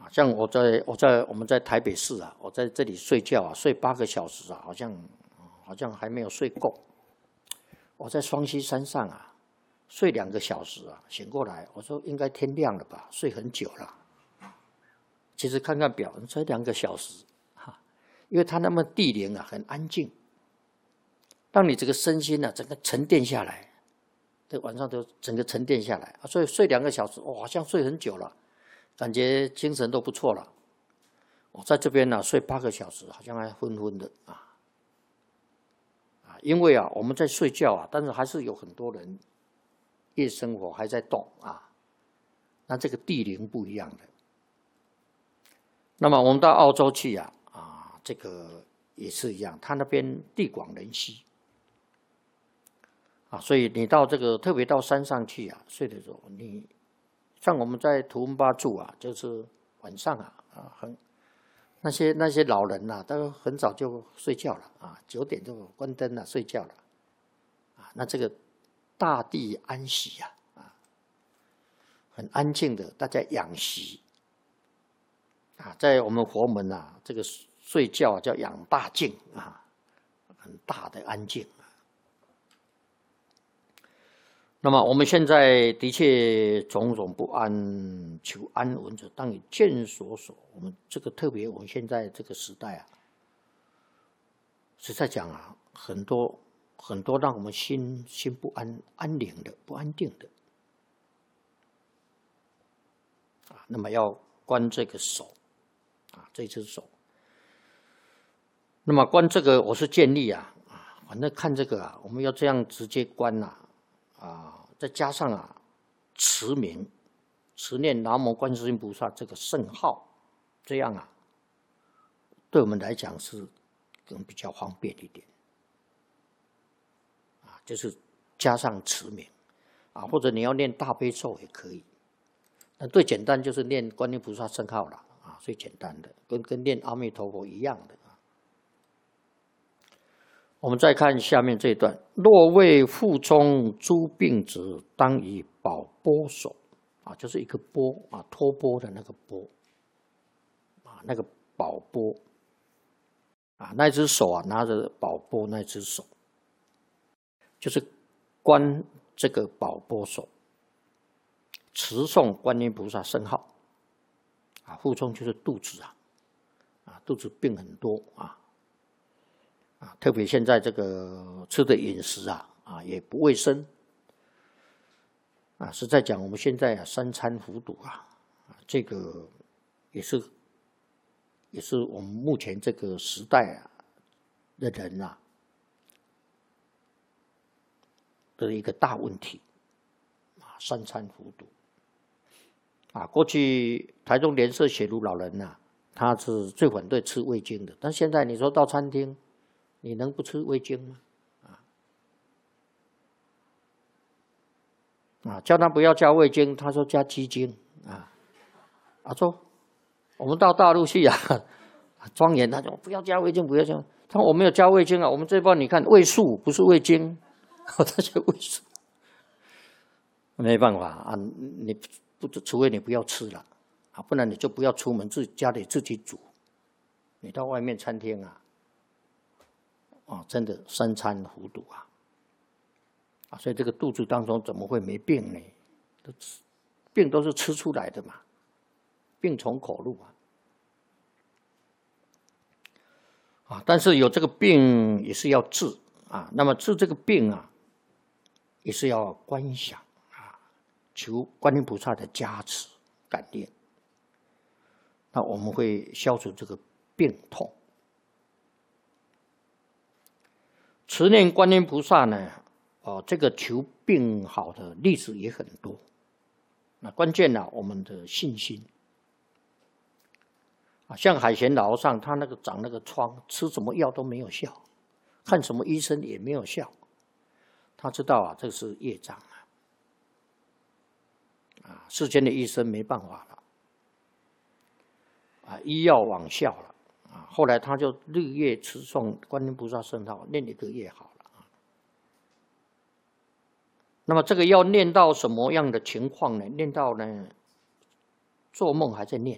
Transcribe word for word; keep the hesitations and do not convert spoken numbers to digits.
像我在我在我们在台北市啊，我在这里睡觉啊，睡八个小时啊，好像好像还没有睡够。我在双溪山上啊，睡两个小时啊，醒过来，我说应该天亮了吧，睡很久了。其实看看表，才两个小时，哈，因为它那么地灵啊，很安静，让你这个身心啊，整个沉淀下来。这晚上都整个沉淀下来啊，所以睡两个小时，哇，好像睡很久了，感觉精神都不错了。我在这边呢、啊、睡八个小时，好像还昏昏的啊啊，因为啊我们在睡觉啊，但是还是有很多人夜生活还在动啊。那这个地灵不一样的。那么我们到澳洲去啊啊，这个也是一样，他那边地广人稀。啊，所以你到这个特别到山上去啊，睡的时候，你像我们在图文巴住啊，就是晚上啊啊很那些那些老人呐、啊，都很早就睡觉了啊，九点就关灯了，睡觉了啊。那这个大地安息啊啊，很安静的，大家养息啊，在我们佛门啊，这个睡觉叫养大静啊，很大的安静。那么我们现在的确种种不安，求安稳者当以见所守。我们这个特别，我们现在这个时代啊，实在讲啊，很多很多让我们心心不安、安宁的、不安定的啊。那么要观这个手啊，这只手。那么观这个，我是建议啊啊，反正看这个啊，我们要这样直接观呐啊。啊，再加上啊，持名、持念南无观世音菩萨这个圣号，这样啊，对我们来讲是更比较方便一点。啊，就是加上持名，啊，或者你要念大悲咒也可以。那最简单就是念观音菩萨圣号了啊，最简单的，跟跟念阿弥陀佛一样的。我们再看下面这一段：若为腹中诸病者，当以宝钵手啊，就是一个钵啊，托钵的那个钵啊，那个宝钵啊，那只手啊，拿着宝钵，那只手就是观这个宝钵手，持诵观音菩萨圣号啊，腹中就是肚子啊，啊，肚子病很多啊。啊，特别现在这个吃的饮食啊，啊也不卫生，啊，实在讲，我们现在啊三餐糊涂啊，啊这个也是也是我们目前这个时代啊的人啊的一个大问题，啊三餐糊涂，啊过去台中莲社写如老人呐、啊，他是最反对吃味精的，但现在你说到餐厅。你能不吃味精吗？啊啊！叫他不要加味精，他说加鸡精啊。啊说我们到大陆去啊，庄严他说不要加味精，不要加。他说我没有加味精啊，我们这帮你看味素不是味精，这些味素没办法啊，你不除非你不要吃了啊，不然你就不要出门，自己家里自己煮。你到外面餐厅啊。啊，真的三餐糊涂啊！啊，所以这个肚子当中怎么会没病呢？都病都是吃出来的嘛，病从口入啊！啊，但是有这个病也是要治啊。那么治这个病啊，也是要观想啊，求观音菩萨的加持感念。那我们会消除这个病痛。持念观音菩萨呢，哦，这个求病好的例子也很多。那关键呢、啊，我们的信心啊，像海贤老和尚，他那个长那个疮，吃什么药都没有效，看什么医生也没有效。他知道啊，这是业障啊，啊，世间的医生没办法了，啊，医药罔效了。啊，后来他就日夜持诵观音菩萨圣号，念一个月好了啊。那么这个要念到什么样的情况呢？念到呢，做梦还在念，